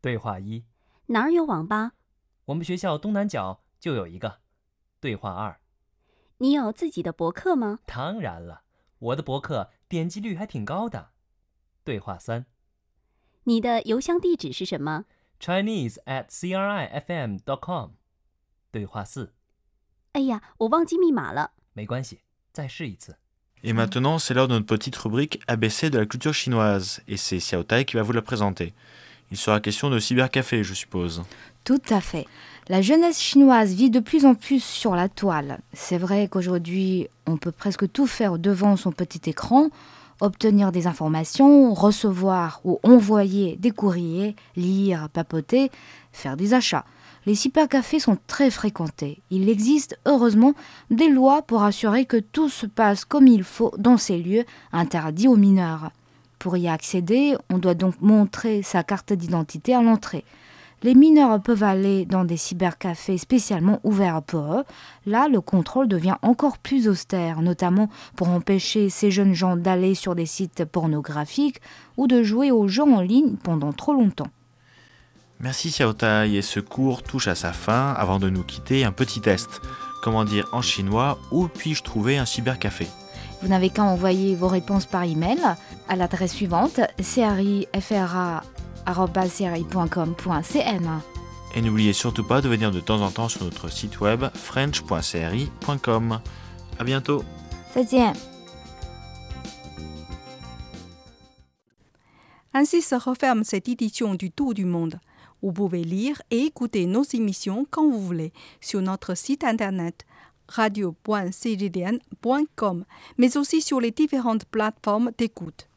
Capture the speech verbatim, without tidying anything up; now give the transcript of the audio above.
对话一： 哪儿有网吧？ 我们学校东南角就有一个。对话二： 你有自己的博客吗？ 当然了，我的博客点击率还挺高的。对话三： 你的邮箱地址是什么？ Chinese at c r i f m dot com。对话四： 哎呀，我忘记密码了。 没关系，再试一次。 Et maintenant, c'est l'heure de notre petite rubrique A B C de la culture chinoise. Et c'est Xiao Tai qui va vous la présenter. Il sera question de cybercafé, je suppose. Tout à fait. La jeunesse chinoise vit de plus en plus sur la toile. C'est vrai qu'aujourd'hui, on peut presque tout faire devant son petit écran, obtenir des informations, recevoir ou envoyer des courriers, lire, papoter, faire des achats. Les cybercafés sont très fréquentés. Il existe heureusement des lois pour assurer que tout se passe comme il faut dans ces lieux interdits aux mineurs. Pour y accéder, on doit donc montrer sa carte d'identité à l'entrée. Les mineurs peuvent aller dans des cybercafés spécialement ouverts pour eux. Là, le contrôle devient encore plus austère, notamment pour empêcher ces jeunes gens d'aller sur des sites pornographiques ou de jouer aux jeux en ligne pendant trop longtemps. Merci Xiao Tai, et ce cours touche à sa fin. Avant de nous quitter, un petit test. Comment dire en chinois « Où puis-je trouver un cybercafé » Vous n'avez qu'à envoyer vos réponses par email à l'adresse suivante c r i f r a arobase c r i point com point c n. Et n'oubliez surtout pas de venir de temps en temps sur notre site web french point c r i point com. À bientôt. 再见。 Ainsi se referme cette édition du Tour du Monde. Vous pouvez lire et écouter nos émissions quand vous voulez sur notre site internet radio point c g d n point com, mais aussi sur les différentes plateformes d'écoute.